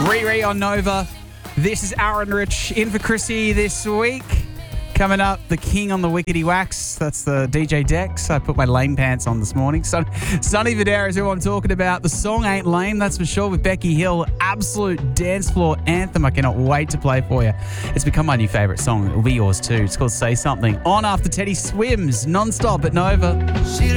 Riri on Nova. This is Aaron Rich in for Chrissy this week. Coming up, the king on the Wickety Wax. That's the DJ Dex. I put my lame pants on this morning. Sonny Fodera is who I'm talking about. The song ain't lame, that's for sure, with Becky Hill. Absolute dance floor anthem. I cannot wait to play for you. It's become my new favourite song. It will be yours too. It's called Say Something. On after Teddy Swims, non-stop at Nova.